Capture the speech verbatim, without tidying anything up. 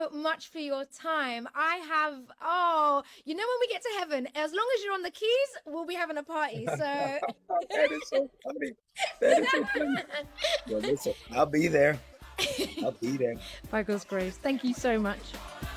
much for your time. I have, oh, you know, when we get to heaven, as long as you're on the keys, we'll be having a party. So, That is so funny. That is so funny. Well, listen, I'll be there. I'll be there. by God's grace, thank you so much.